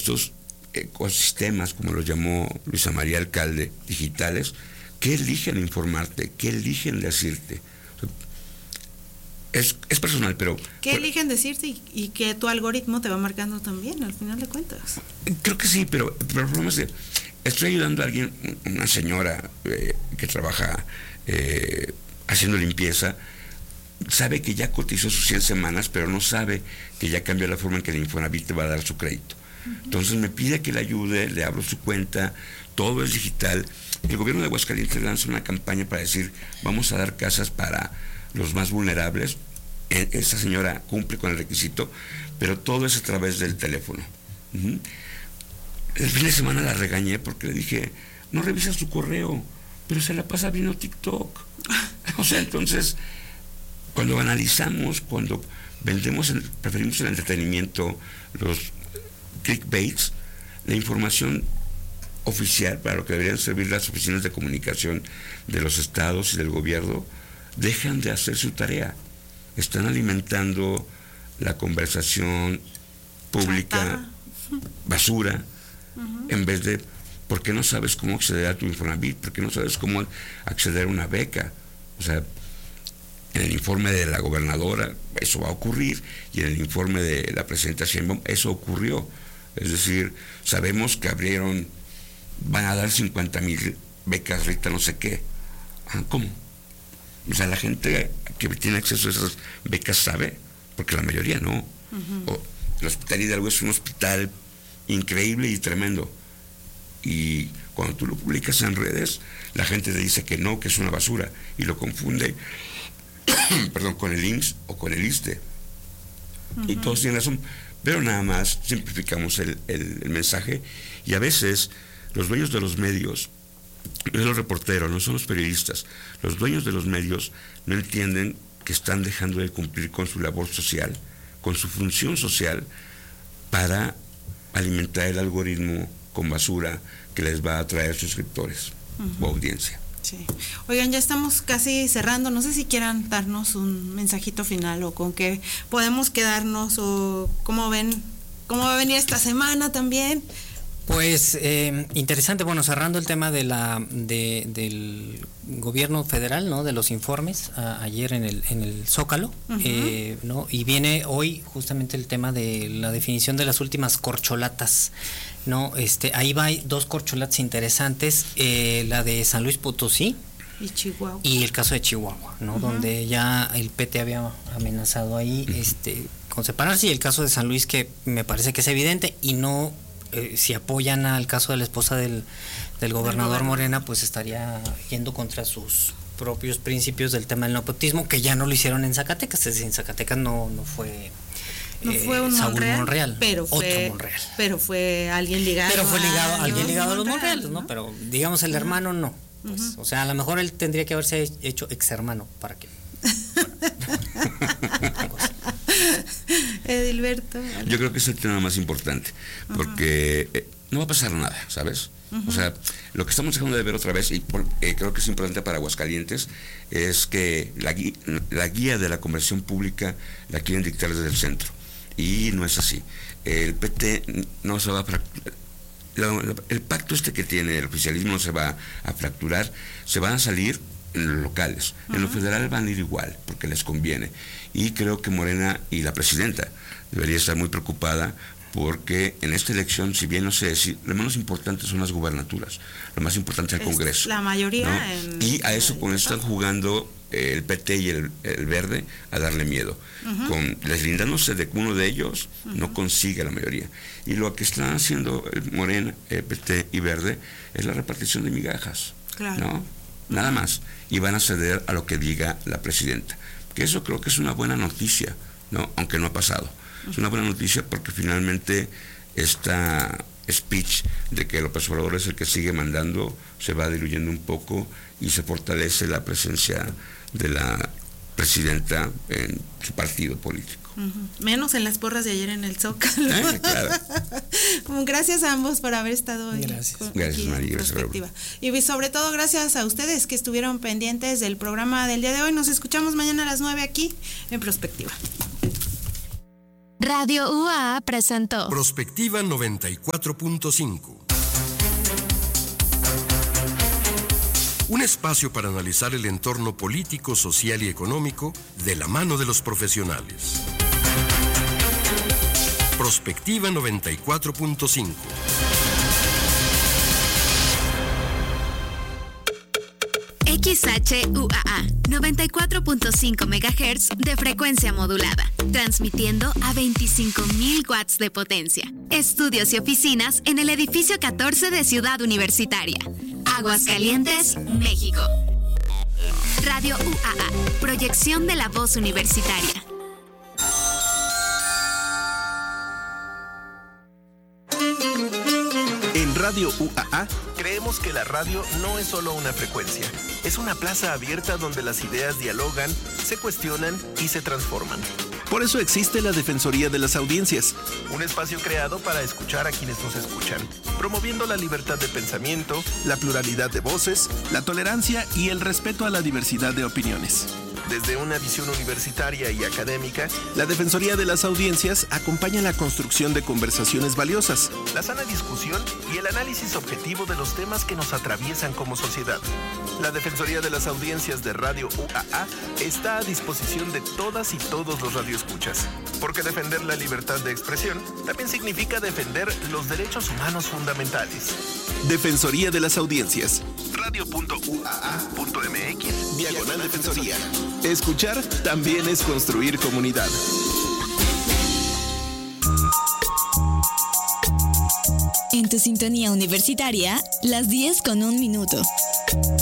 estos ecosistemas, como los llamó Luisa María Alcalde, digitales, ¿qué eligen informarte? ¿Qué eligen decirte? Es personal, pero... ¿Qué eligen decirte y que tu algoritmo te va marcando también, al final de cuentas? Creo que sí, pero el problema es que estoy ayudando a alguien, una señora que trabaja haciendo limpieza, sabe que ya cotizó sus 100 semanas, pero no sabe que ya cambió la forma en que el Infonavit te va a dar su crédito. Entonces me pide que le ayude, le abro su cuenta, todo es digital. El gobierno de Aguascalientes lanza una campaña para decir, vamos a dar casas para los más vulnerables. Esa señora cumple con el requisito, pero todo es a través del teléfono. El fin de semana la regañé porque le dije, no revisas tu correo, pero se la pasa viendo TikTok. O sea, entonces, cuando analizamos, cuando preferimos el entretenimiento, los clickbaits, la información oficial para lo que deberían servir las oficinas de comunicación de los estados y del gobierno, dejan de hacer su tarea. Están alimentando la conversación pública, basura, en vez de, ¿por qué no sabes cómo acceder a tu Infonavit? ¿Por qué no sabes cómo acceder a una beca? O sea, en el informe de la gobernadora eso va a ocurrir, y en el informe de la presidenta Sheinbaum eso ocurrió. Es decir, sabemos que van a dar 50,000 becas Rita no sé qué. ¿Cómo? O sea, la gente que tiene acceso a esas becas sabe, porque la mayoría no. El Hospital Hidalgo es un hospital increíble y tremendo. Y cuando tú lo publicas en redes, la gente te dice que no, que es una basura, y lo confunde con el IMSS o con el ISSSTE. Y todos tienen razón, pero nada más simplificamos el mensaje, y a veces los dueños de los medios, no son los reporteros, no son los periodistas, los dueños de los medios no entienden que están dejando de cumplir con su labor social, con su función social, para alimentar el algoritmo con basura que les va a traer suscriptores o audiencia. Sí. Oigan, ya estamos casi cerrando, no sé si quieran darnos un mensajito final o con qué podemos quedarnos, o cómo ven, cómo va a venir esta semana también. Pues interesante, bueno, cerrando el tema del gobierno federal, ¿no? De los informes, ayer en el Zócalo, ¿no? Y viene hoy justamente el tema de la definición de las últimas corcholatas, ¿no? Ahí va, hay 2 corcholatas interesantes, la de San Luis Potosí y Chihuahua, y el caso de Chihuahua, ¿no? Donde ya el PT había amenazado ahí con separarse, y el caso de San Luis, que me parece que es evidente, y no, si apoyan al caso de la esposa del gobernador Morena, pues estaría yendo contra sus propios principios del tema del nepotismo, que ya no lo hicieron en Zacatecas. Es decir, en Zacatecas no fue un Saúl Monreal, pero fue otro Monreal. Pero fue alguien ligado. Pero fue alguien ligado a los Monreales, ¿no? Pero digamos el hermano no. Pues, o sea, a lo mejor él tendría que haberse hecho ex hermano para que. Edilberto. Yo creo que es el tema más importante, porque no va a pasar nada, ¿sabes? O sea, lo que estamos dejando de ver otra vez, y creo que es importante para Aguascalientes, es que la guía de la conversión pública la quieren dictar desde el centro, y no es así. El PT no se va a fracturar. El pacto que tiene el oficialismo no se va a fracturar, se van a salir en los locales. En lo federal van a ir igual, porque les conviene. Y creo que Morena y la presidenta debería estar muy preocupada, porque en esta elección, si bien no sé decir, lo menos importante son las gubernaturas, lo más importante es el Congreso. La mayoría. ¿No? Y a eso, con eso están jugando el PT y el Verde a darle miedo. Deslindándose de uno de ellos, no consigue la mayoría. Y lo que están haciendo Morena, PT y Verde es la repartición de migajas. Claro. ¿No? Nada más. Y van a ceder a lo que diga la presidenta. Que eso creo que es una buena noticia, ¿no? Aunque no ha pasado. Es una buena noticia porque finalmente esta speech de que López Obrador es el que sigue mandando se va diluyendo un poco, y se fortalece la presencia de la presidenta en su partido político. Menos en las porras de ayer en el Zócalo. Claro. Gracias a ambos por haber estado hoy. Gracias. Gracias, María. Perspectiva. Y sobre todo gracias a ustedes que estuvieron pendientes del programa del día de hoy. Nos escuchamos mañana a las 9 aquí en Prospectiva. Radio UAA presentó Prospectiva 94.5. Un espacio para analizar el entorno político, social y económico de la mano de los profesionales. Prospectiva 94.5. XHUAA 94.5 MHz de frecuencia modulada, transmitiendo a 25.000 watts de potencia. Estudios y oficinas en el edificio 14 de Ciudad Universitaria, Aguascalientes, México. Radio UAA, proyección de la voz universitaria. En Radio UAA creemos que la radio no es solo una frecuencia, es una plaza abierta donde las ideas dialogan, se cuestionan y se transforman. Por eso existe la Defensoría de las Audiencias, un espacio creado para escuchar a quienes nos escuchan, promoviendo la libertad de pensamiento, la pluralidad de voces, la tolerancia y el respeto a la diversidad de opiniones. Desde una visión universitaria y académica, la Defensoría de las Audiencias acompaña la construcción de conversaciones valiosas, la sana discusión y el análisis objetivo de los temas que nos atraviesan como sociedad. La Defensoría de las Audiencias de Radio UAA está a disposición de todas y todos los radioescuchas, porque defender la libertad de expresión también significa defender los derechos humanos fundamentales. Defensoría de las Audiencias. radio.uaa.mx/Defensoría. Escuchar también es construir comunidad. En tu sintonía universitaria, las 10:01.